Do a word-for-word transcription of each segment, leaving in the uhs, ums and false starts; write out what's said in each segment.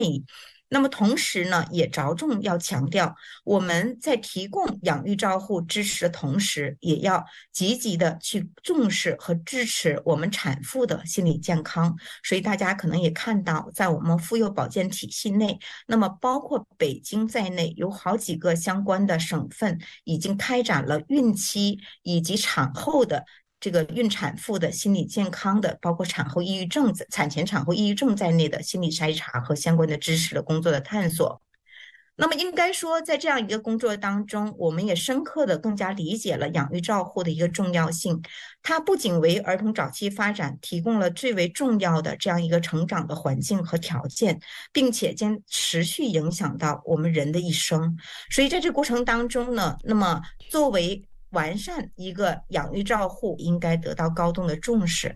议。那么同时呢，也着重要强调，我们在提供养育照护支持的同时，也要积极的去重视和支持我们产妇的心理健康。所以大家可能也看到，在我们妇幼保健体系内，那么包括北京在内，有好几个相关的省份已经开展了孕期以及产后的这个孕产妇的心理健康的，包括产后抑郁症、产前产后抑郁症在内的心理筛查和相关的知识的工作的探索。那么应该说，在这样一个工作当中，我们也深刻的更加理解了养育照护的一个重要性。它不仅为儿童早期发展提供了最为重要的这样一个成长的环境和条件，并且将持续影响到我们人的一生。所以在这个过程当中呢，那么作为完善一个养育照护，应该得到高度的重视。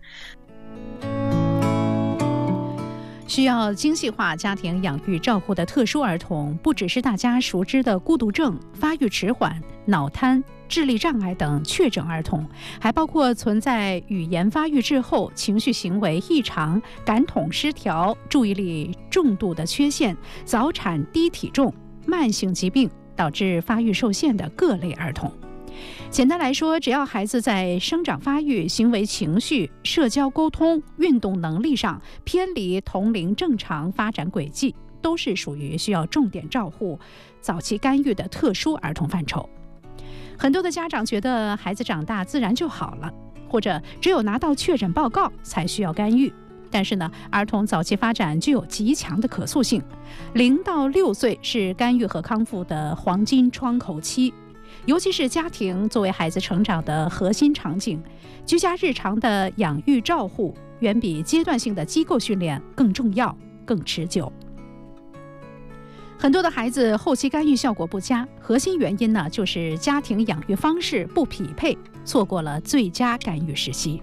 需要精细化家庭养育照护的特殊儿童，不只是大家熟知的孤独症、发育迟缓、脑瘫、智力障碍等确诊儿童，还包括存在语言发育滞后、情绪行为异常、感统失调、注意力重度的缺陷、早产低体重、慢性疾病导致发育受限的各类儿童。简单来说，只要孩子在生长发育、行为情绪、社交沟通、运动能力上偏离同龄正常发展轨迹，都是属于需要重点照护、早期干预的特殊儿童范畴。很多的家长觉得孩子长大自然就好了，或者只有拿到确诊报告才需要干预。但是呢，儿童早期发展具有极强的可塑性，零到六岁是干预和康复的黄金窗口期。尤其是家庭作为孩子成长的核心场景，居家日常的养育照护远比阶段性的机构训练更重要、更持久。很多的孩子后期干预效果不佳，核心原因呢，就是家庭养育方式不匹配，错过了最佳干预时期。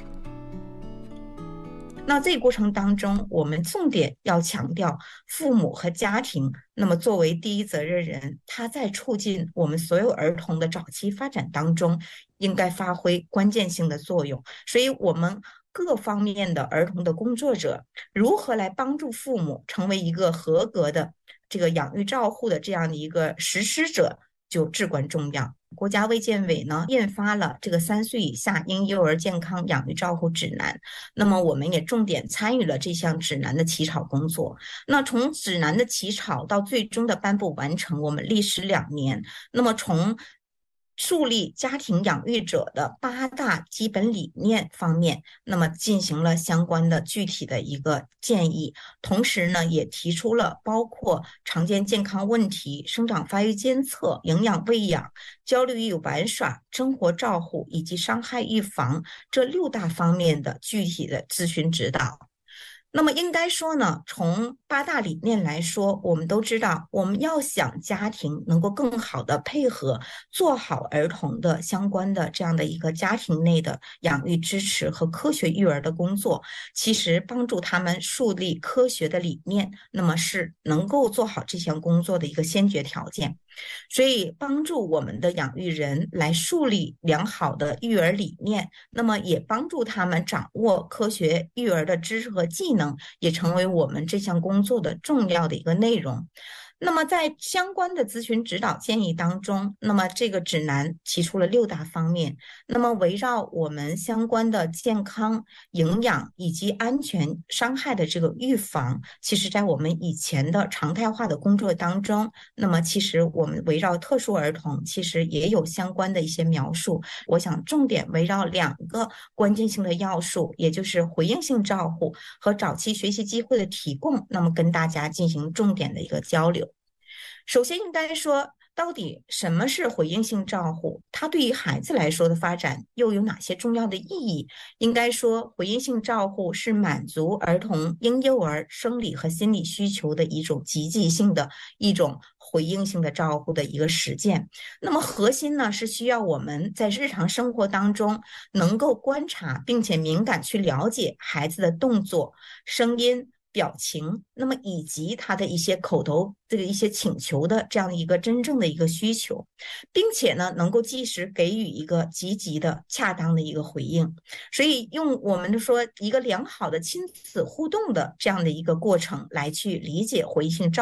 那这个过程当中，我们重点要强调父母和家庭，那么作为第一责任人，他在促进我们所有儿童的早期发展当中，应该发挥关键性的作用。所以我们各方面的儿童的工作者，如何来帮助父母成为一个合格的这个养育照护的这样的一个实施者，就至关重要。国家卫健委呢印发了这个三岁以下婴幼儿健康养育照护指南，那么我们也重点参与了这项指南的起草工作。那从指南的起草到最终的颁布完成，我们历时两年。那么从树立家庭养育者的八大基本理念方面，那么进行了相关的具体的一个建议，同时呢，也提出了包括常见健康问题、生长发育监测、营养喂养、焦虑与玩耍、生活照护以及伤害预防这六大方面的具体的咨询指导。那么应该说呢，从八大理念来说，我们都知道，我们要想家庭能够更好的配合做好儿童的相关的这样的一个家庭内的养育支持和科学育儿的工作，其实帮助他们树立科学的理念，那么是能够做好这项工作的一个先决条件。所以帮助我们的养育人来树立良好的育儿理念，那么也帮助他们掌握科学育儿的知识和技能，也成为我们这项工作的重要的一个内容。那么在相关的咨询指导建议当中，那么这个指南提出了六大方面，那么围绕我们相关的健康、营养以及安全伤害的这个预防，其实在我们以前的常态化的工作当中，那么其实我们围绕特殊儿童其实也有相关的一些描述。我想重点围绕两个关键性的要素，也就是回应性照护和早期学习机会的提供，那么跟大家进行重点的一个交流。首先应该说，到底什么是回应性照护？它对于孩子来说的发展又有哪些重要的意义？应该说，回应性照护是满足儿童婴幼儿生理和心理需求的一种积极性的一种回应性的照护的一个实践。那么核心呢，是需要我们在日常生活当中能够观察并且敏感去了解孩子的动作、声音、 表情，那么以及他的一些口头这个一些请求的这样一个真正的一个需求，并且呢，能够及时给予一个积极的、恰当的一个回应。所以，用我们说一个良好的亲子互动的这样的一个过程来去理解回信照